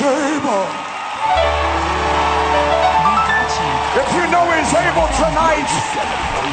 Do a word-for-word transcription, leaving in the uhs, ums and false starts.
able. We got you. If you know he's able tonight,